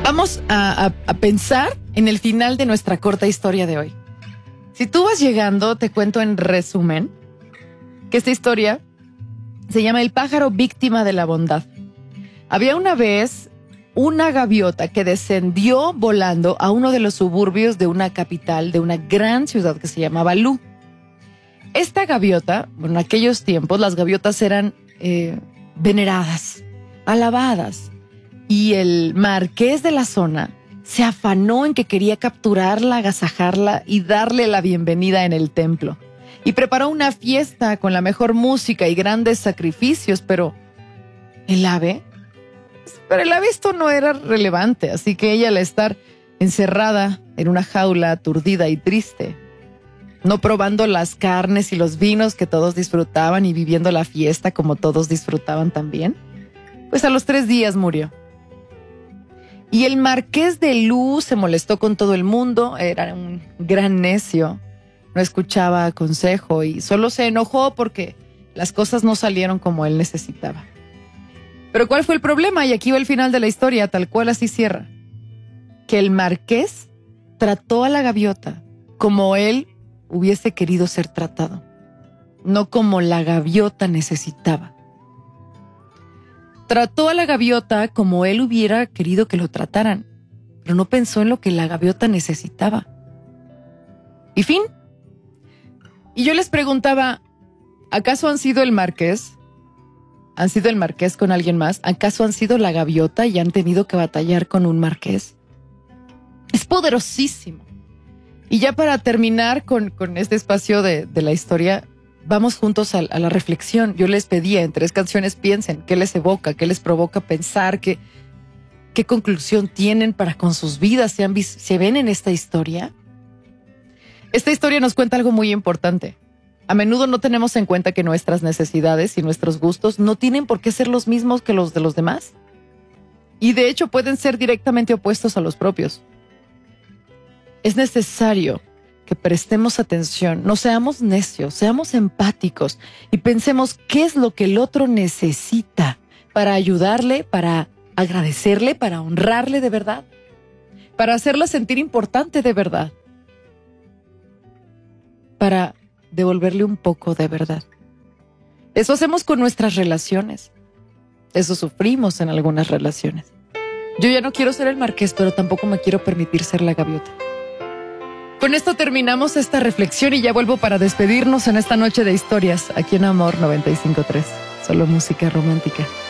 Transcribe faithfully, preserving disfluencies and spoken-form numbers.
Vamos a, a, a pensar en el final de nuestra corta historia de hoy. Si tú vas llegando, te cuento en resumen que esta historia se llama El pájaro víctima de la bondad. Había una vez una gaviota que descendió volando a uno de los suburbios de una capital, de una gran ciudad que se llamaba Lu. Esta gaviota, bueno, en aquellos tiempos las gaviotas eran eh, veneradas, alabadas. Y el marqués de la zona se afanó en que quería capturarla, agasajarla y darle la bienvenida en el templo. Y preparó una fiesta con la mejor música y grandes sacrificios, pero el ave, pero el ave esto no era relevante, así que ella al estar encerrada en una jaula aturdida y triste, no probando las carnes y los vinos que todos disfrutaban y viviendo la fiesta como todos disfrutaban también, pues a los tres días murió. Y el marqués de Lu se molestó con todo el mundo, era un gran necio, no escuchaba consejo y solo se enojó porque las cosas no salieron como él necesitaba. Pero ¿cuál fue el problema? Y aquí va el final de la historia, tal cual así cierra. Que el marqués trató a la gaviota como él hubiese querido ser tratado, no como la gaviota necesitaba. Trató a la gaviota como él hubiera querido que lo trataran, pero no pensó en lo que la gaviota necesitaba. Y fin. Y yo les preguntaba, ¿acaso han sido el marqués? ¿Han sido el marqués con alguien más? ¿Acaso han sido la gaviota y han tenido que batallar con un marqués? Es poderosísimo. Y ya para terminar con, con este espacio de, de la historia, vamos juntos a, a la reflexión. Yo les pedía en tres canciones piensen qué les evoca, qué les provoca pensar, qué, qué conclusión tienen para con sus vidas, se, han vis- se ven en esta historia. Esta historia nos cuenta algo muy importante. A menudo no tenemos en cuenta que nuestras necesidades y nuestros gustos no tienen por qué ser los mismos que los de los demás. Y de hecho pueden ser directamente opuestos a los propios. Es necesario que prestemos atención, no seamos necios, seamos empáticos y pensemos qué es lo que el otro necesita para ayudarle, para agradecerle, para honrarle de verdad, para hacerla sentir importante de verdad, para devolverle un poco de verdad. Eso hacemos con nuestras relaciones. Eso sufrimos en algunas relaciones. Yo ya no quiero ser el marqués, pero tampoco me quiero permitir ser la gaviota. Con esto terminamos esta reflexión y ya vuelvo para despedirnos en esta noche de historias aquí en Amor noventa y cinco punto tres. Solo música romántica.